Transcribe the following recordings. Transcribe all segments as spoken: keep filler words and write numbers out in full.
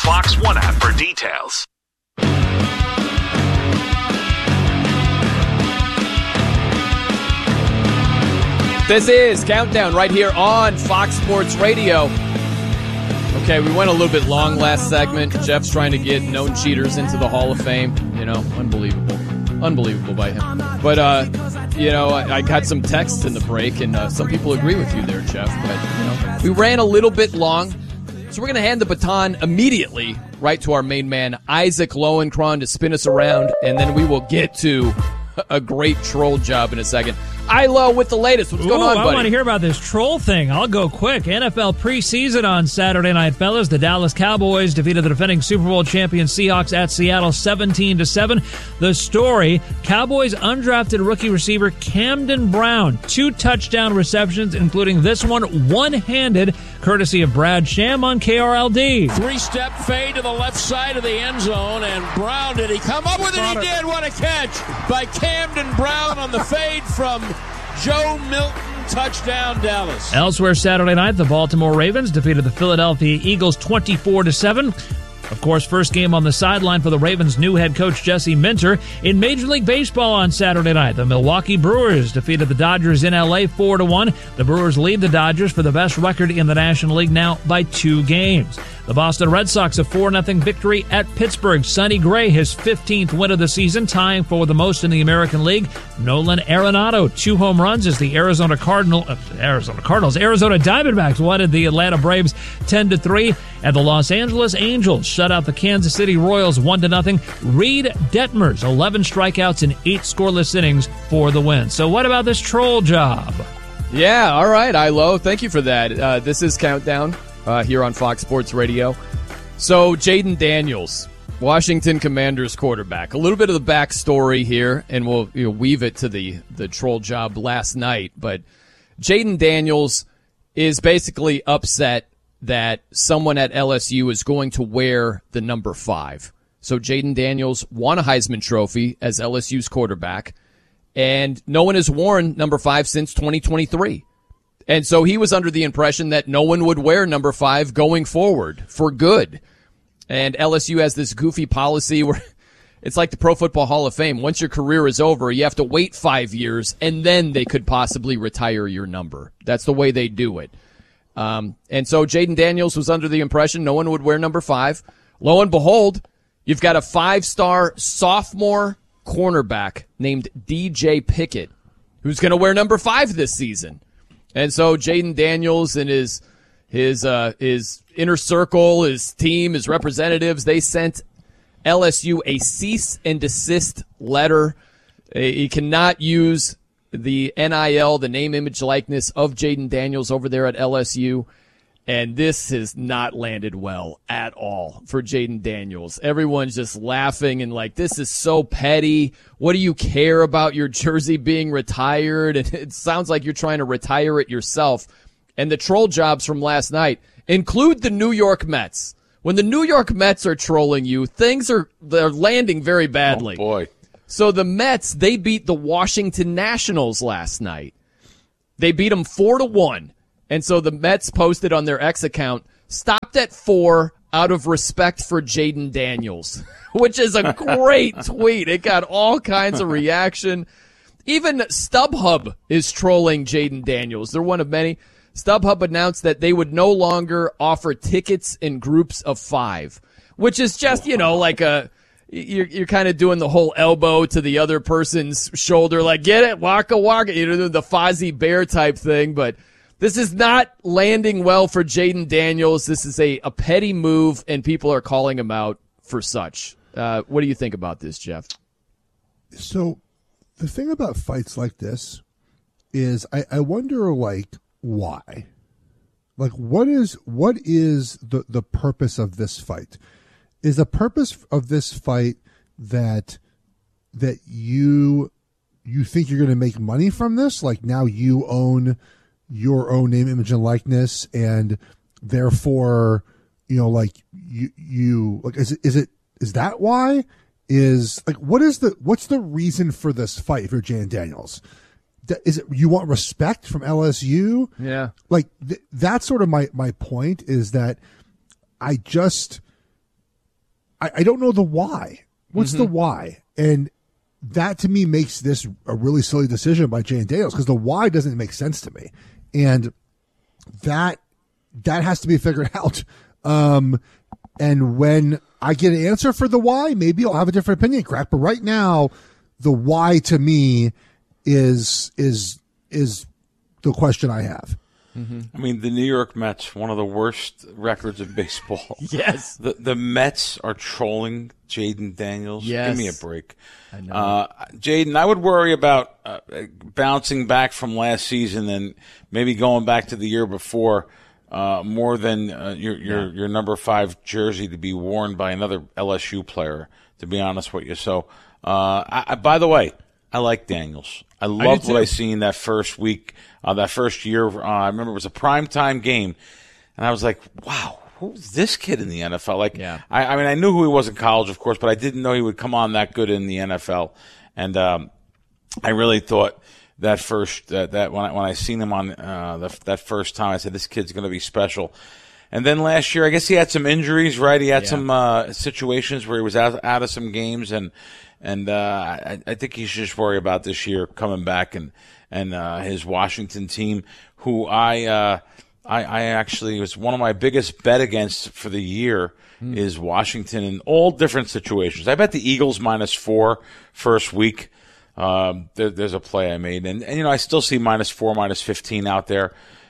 Fox One app for details. This is Countdown right here on Fox Sports Radio. Okay, we went a little bit long last segment. Jeff's trying to get known cheaters into the Hall of Fame. You know, unbelievable. Unbelievable by him. But, uh, you know, I, I got some texts in the break, and uh, some people agree with you there, Jeff. But, you know, we ran a little bit long. So we're going to hand the baton immediately right to our main man, Isaac Lowenkron, to spin us around, and then we will get to a great troll job in a second. Ilo with the latest. What's Ooh, going on, buddy? I want to hear about this troll thing. I'll go quick. N F L preseason on Saturday night, fellas. The Dallas Cowboys defeated the defending Super Bowl champion Seahawks at Seattle seventeen to seven. The story, Cowboys undrafted rookie receiver Camden Brown. Two touchdown receptions, including this one one-handed, courtesy of Brad Sham on K R L D. Three-step fade to the left side of the end zone, and Brown, did he come up with it? He did. What a catch by Camden Brown on the fade from Joe Milton. Touchdown, Dallas. Elsewhere Saturday night, the Baltimore Ravens defeated the Philadelphia Eagles twenty-four to seven. Of course, first game on the sideline for the Ravens' new head coach Jesse Minter. In Major League Baseball on Saturday night, the Milwaukee Brewers defeated the Dodgers in L A four to one. The Brewers lead the Dodgers for the best record in the National League now by two games. The Boston Red Sox a four nothing victory at Pittsburgh. Sonny Gray, his fifteenth win of the season, tying for the most in the American League. Nolan Arenado, two home runs as the Arizona Cardinal, uh, Arizona Cardinals, Arizona Diamondbacks wanted the Atlanta Braves ten to three, and the Los Angeles Angels shut out the Kansas City Royals one to nothing. Reed Detmers, eleven strikeouts in eight scoreless innings for the win. So what about this troll job? Yeah, all right, Ilo. Thank you for that. Uh, this is Countdown uh, here on Fox Sports Radio. So, Jaden Daniels, Washington Commanders quarterback. A little bit of the backstory here, and we'll you know, weave it to the, the troll job last night. But Jaden Daniels is basically upset that someone at L S U is going to wear the number five. So Jaden Daniels won a Heisman Trophy as L S U's quarterback, and no one has worn number five since twenty twenty-three. And so he was under the impression that no one would wear number five going forward for good. And L S U has this goofy policy where it's like the Pro Football Hall of Fame. Once your career is over, you have to wait five years, and then they could possibly retire your number. That's the way they do it. Um, and so Jaden Daniels was under the impression no one would wear number five. Lo and behold, you've got a five-star sophomore cornerback named D J Pickett who's going to wear number five this season. And so Jaden Daniels and his his uh, his inner circle, his team, his representatives, they sent L S U a cease and desist letter. He cannot use the N I L, the name, image, likeness of Jaden Daniels over there at L S U. And this has not landed well at all for Jaden Daniels. Everyone's just laughing and like, this is so petty. What do you care about your jersey being retired? And it sounds like you're trying to retire it yourself. And the troll jobs from last night include the New York Mets. When the New York Mets are trolling you, things are they're landing very badly. Oh, boy. So the Mets, they beat the Washington Nationals last night. They beat them four to one. And so the Mets posted on their X account, stopped at four out of respect for Jaden Daniels, which is a great tweet. It got all kinds of reaction. Even StubHub is trolling Jaden Daniels. They're one of many. StubHub announced that they would no longer offer tickets in groups of five, which is just, you know, like a, you're, you're kind of doing the whole elbow to the other person's shoulder, like, get it, waka waka, you know, the Fozzie Bear type thing. But this is not landing well for Jaden Daniels. This is a, a petty move, and people are calling him out for such. Uh, what do you think about this, Jeff? So the thing about fights like this is I, I wonder, like, why? Like, what is what is the, the purpose of this fight? Is the purpose of this fight that that you you think you're going to make money from this? Like, now you own your own name, image, and likeness, and therefore, you know, like you you like is it is it is that why? Is like what is the what's the reason for this fight if you're Jaden Daniels? Is it you want respect from L S U? Yeah, like th- that's sort of my my point is that I just I, I don't know the why. What's mm-hmm. the why? And that to me makes this a really silly decision by Jayden Daniels, because the why doesn't make sense to me. And that that has to be figured out. Um, and when I get an answer for the why, maybe I'll have a different opinion, Crack. But right now, the why to me is is is the question I have. Mm-hmm. I mean, the New York Mets, one of the worst records in baseball. Yes. The the Mets are trolling Jayden Daniels. Yes. Give me a break. I know. Uh, Jayden, I would worry about uh, bouncing back from last season and maybe going back to the year before uh, more than uh, your your, yeah. your number five jersey to be worn by another L S U player, to be honest with you. So, uh, I, I, by the way, I like Daniels. I loved I what I seen that first week, uh, that first year. Uh, I remember it was a primetime game, and I was like, wow, who's this kid in the N F L? Like, yeah. I, I mean, I knew who he was in college, of course, but I didn't know he would come on that good in the N F L. And um, I really thought that first, uh, that when I, when I seen him on uh, the, that first time, I said, this kid's going to be special. And then last year, I guess he had some injuries, right? He had yeah. some uh, situations where he was out, out of some games, and And uh, I, I think he should just worry about this year coming back and and uh, his Washington team, who I, uh, I I actually was one of my biggest bet against for the year mm. is Washington in all different situations. I bet the Eagles minus four first week. Um, there, there's a play I made, and, and you know I still see minus four, minus fifteen out there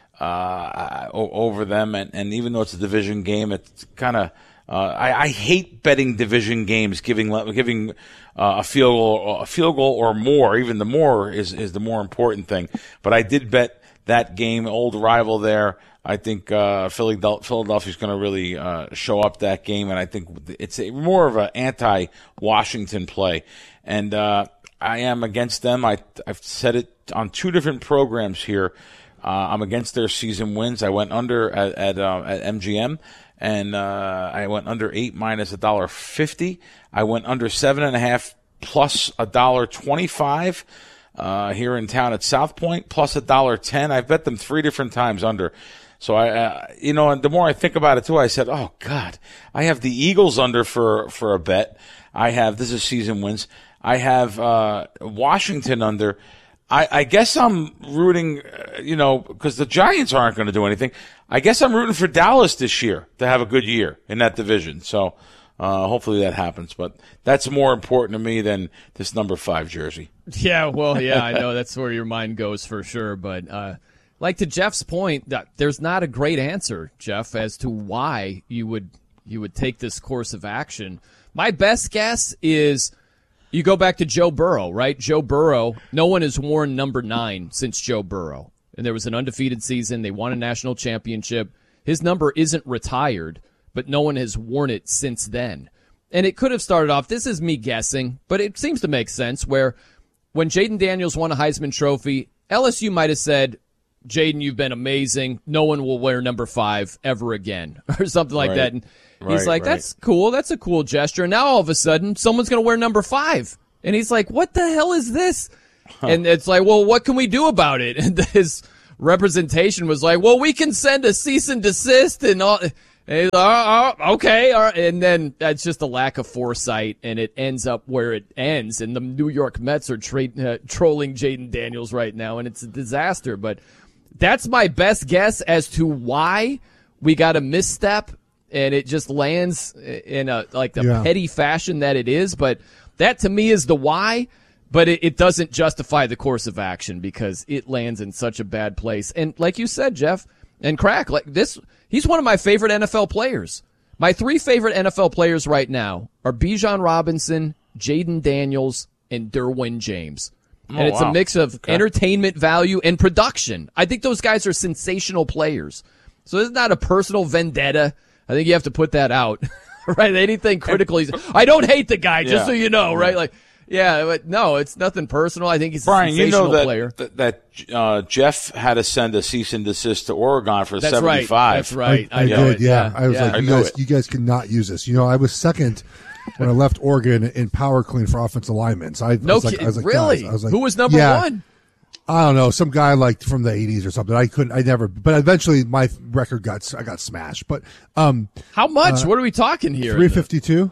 uh, over them, and, and even though it's a division game, it's kind of. Uh, I, I hate betting division games, giving giving uh, a field goal, a field goal or more. Even the more is is the more important thing. But I did bet that game, old rival there. I think uh, Philadelphia is going to really uh, show up that game, and I think it's a, more of an anti-Washington play. And uh, I am against them. I I've said it on two different programs here. Uh, I'm against their season wins. I went under at at, uh, at M G M. And uh, I went under eight minus a dollar fifty. I went under seven and a half plus a dollar twenty-five uh, here in town at South Point, plus a dollar ten. I've bet them three different times under. So I, uh, you know, and the more I think about it too, I said, oh God, I have the Eagles under for for a bet. I have this is season wins. I have uh, Washington under. I, I guess I'm rooting, uh, you know, because the Giants aren't going to do anything. I guess I'm rooting for Dallas this year to have a good year in that division. So uh, hopefully that happens. But that's more important to me than this number five jersey. Yeah, well, yeah, I know that's where your mind goes for sure. But uh, like to Jeff's point, that there's not a great answer, Jeff, as to why you would you would take this course of action. My best guess is. You go back to Joe Burrow, right? Joe Burrow, no one has worn number nine since Joe Burrow. And there was an undefeated season. They won a national championship. His number isn't retired, but no one has worn it since then. And it could have started off, this is me guessing, but it seems to make sense, where when Jayden Daniels won a Heisman Trophy, L S U might have said, Jayden, you've been amazing. No one will wear number five ever again, or something like right. that. And he's right, like, right. that's cool. That's a cool gesture. And now all of a sudden, someone's going to wear number five. And he's like, what the hell is this? Huh. And it's like, well, what can we do about it? And his representation was like, well, we can send a cease and desist and all. And he's like, oh, oh, okay. All right. And then that's just a lack of foresight, and it ends up where it ends. And the New York Mets are tra- uh, trolling Jayden Daniels right now, and it's a disaster. But that's my best guess as to why we got a misstep, and it just lands in a like the yeah. petty fashion that it is. But that to me is the why, but it, it doesn't justify the course of action because it lands in such a bad place. And like you said, Jeff and Crack, like this, he's one of my favorite N F L players. My three favorite N F L players right now are Bijan Robinson, Jayden Daniels, and Derwin James. And oh, it's wow. a mix of okay. entertainment value and production. I think those guys are sensational players. So it's not a personal vendetta. I think you have to put that out, right? Anything critical. He's, I don't hate the guy, just yeah. so you know, right? Like, yeah, but no, it's nothing personal. I think he's a Brian, sensational you know that, player. That, that uh, Jeff had to send a cease and desist to Oregon for That's seventy-five. Right. That's right. I, I, I did, yeah. yeah. I was yeah. like, I you guys, it. you guys cannot use this. You know, I was second when I left Oregon in power clean for offensive linemen. So I, no I was like, kid, I was like, really? guys, I was like, who was number yeah, one? I don't know, some guy like from the eighties or something. I couldn't, I never, but eventually my record got, I got smashed. But um, how much? Uh, what are we talking here? three fifty-two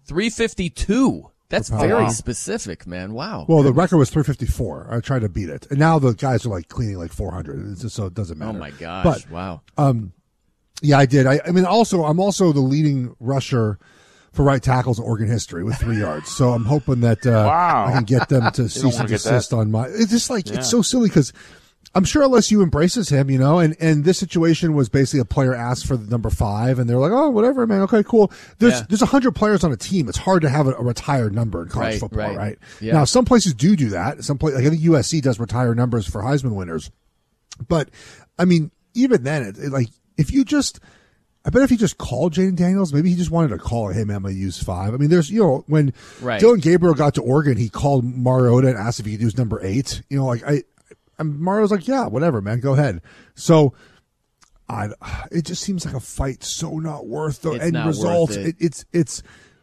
three fifty-two. That's Oh, very wow. specific, man. Wow. Well, the record was three fifty-four. I tried to beat it, and now the guys are like cleaning like four hundred. It's just, so it doesn't Oh matter. my gosh! But, wow. Um, yeah, I did. I, I mean, also, I'm also the leading rusher for right tackles in Oregon history with three yards. So I'm hoping that uh, Wow. I can get them to don't cease wanna and get desist that. on my. It's just like Yeah. it's so silly because I'm sure L S U embraces him, you know, and, and this situation was basically a player asked for the number five, and they're like, oh, whatever, man. Okay, cool. There's Yeah. there's a hundred players on a team. It's hard to have a, a retired number in college Right, football, right. right? Yeah. Now, some places do do that. Some place, like I think U S C does retire numbers for Heisman winners, but I mean, even then, it, it, like if you just. I bet if he just called Jaden Daniels, maybe he just wanted to call him, I'm going to use five. I mean, there's, you know, when Right. Dylan Gabriel got to Oregon, he called Mariota and asked if he could use number eight. You know, like, I, and Mariota's like, yeah, whatever, man, go ahead. So, I, it just seems like a fight so not worth the It's end not result. worth it. It, it's, it's,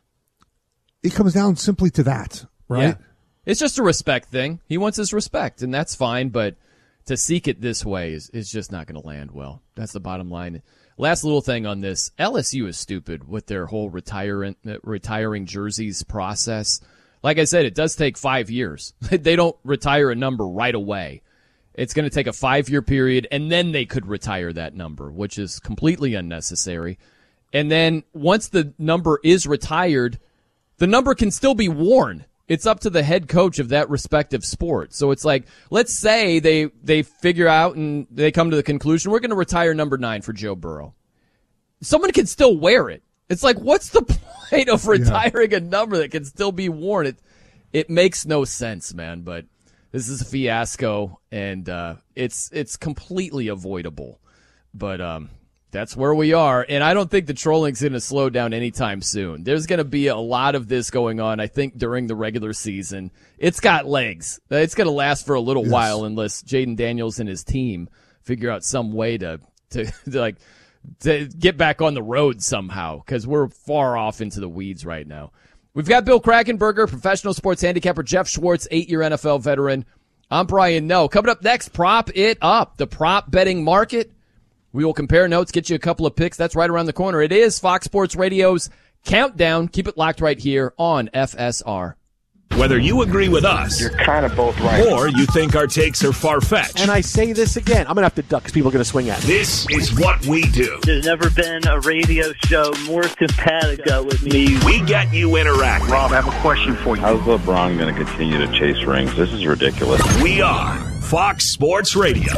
it comes down simply to that, right? Yeah. It's just a respect thing. He wants his respect, and that's fine, but to seek it this way is, is just not going to land well. That's the bottom line. Last little thing on this, L S U is stupid with their whole retiring, retiring jerseys process. Like I said, it does take five years. They don't retire a number right away. It's going to take a five-year period, and then they could retire that number, which is completely unnecessary. And then once the number is retired, the number can still be worn. It's up to the head coach of that respective sport. So it's like, let's say they, they figure out and they come to the conclusion, we're going to retire number nine for Joe Burrow. Someone can still wear it. It's like, what's the point of retiring yeah. a number that can still be worn? It, it makes no sense, man, but this is a fiasco, and uh, it's it's completely avoidable. But um, that's where we are, and I don't think the trolling's going to slow down anytime soon. There's going to be a lot of this going on, I think, during the regular season. It's got legs. It's going to last for a little yes. while unless Jaden Daniels and his team figure out some way to, to, to like to get back on the road somehow, because we're far off into the weeds right now. We've got Bill Krakenberger, professional sports handicapper, Jeff Schwartz, eight-year N F L veteran. I'm Brian Noe. Coming up next, Prop It Up, the prop betting market. We will compare notes, get you a couple of picks. That's right around the corner. It is Fox Sports Radio's Countdown. Keep it locked right here on F S R. Whether you agree with us, you're kind of both right, or you think our takes are far-fetched. And I say this again, I'm going to have to duck because people are going to swing at me. This is what we do. There's never been a radio show more simpatico with me. We get you interacting. Rob, I have a question for you. How's LeBron going to continue to chase rings? This is ridiculous. We are Fox Sports Radio.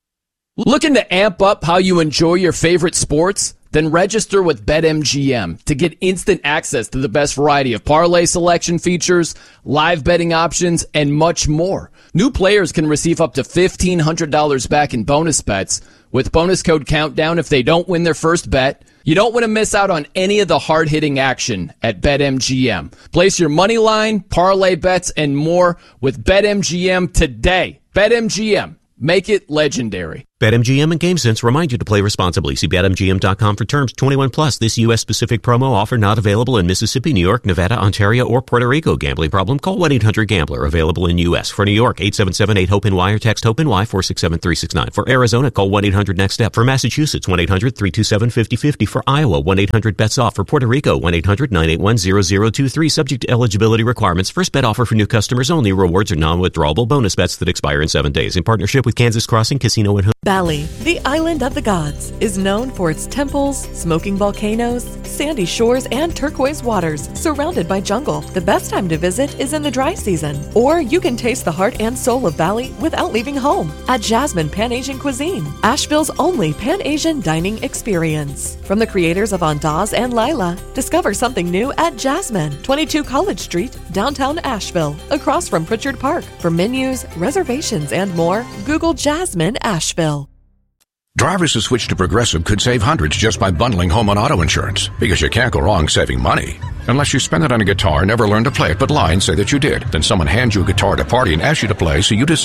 Looking to amp up how you enjoy your favorite sports? Then register with BetMGM to get instant access to the best variety of parlay selection features, live betting options, and much more. New players can receive up to fifteen hundred dollars back in bonus bets with bonus code Countdown if they don't win their first bet. You don't want to miss out on any of the hard-hitting action at BetMGM. Place your money line, parlay bets, and more with BetMGM today. BetMGM. Make it legendary. BetMGM and GameSense remind you to play responsibly. See Bet M G M dot com for terms. twenty-one plus. This U S-specific promo offer not available in Mississippi, New York, Nevada, Ontario, or Puerto Rico. Gambling problem? Call one eight hundred gambler. Available in U S. For New York, eight seven seven eight HOPE-N-Y or text HOPE-N-Y four six seven three six nine. For Arizona, call one eight hundred next step. For Massachusetts, one eight hundred three two seven five zero five zero. For Iowa, one eight hundred bets off. For Puerto Rico, one eight hundred nine eight one zero zero two three. Subject to eligibility requirements. First bet offer for new customers only. Rewards are non-withdrawable bonus bets that expire in seven days. In partnership with Kansas Crossing Casino and Hood. Bali, the island of the gods, is known for its temples, smoking volcanoes, sandy shores, and turquoise waters, surrounded by jungle. The best time to visit is in the dry season. Or you can taste the heart and soul of Bali without leaving home at Jasmine Pan-Asian Cuisine, Asheville's only Pan-Asian dining experience. From the creators of Andaz and Lila, discover something new at Jasmine, twenty-two College Street, downtown Asheville, across from Pritchard Park. For menus, reservations, and more, Google Jasmine Asheville. Drivers who switch to Progressive could save hundreds just by bundling home and auto insurance, because you can't go wrong saving money. Unless you spend it on a guitar, never learn to play it, but lie and say that you did. Then someone hands you a guitar at a party and asks you to play, so you decide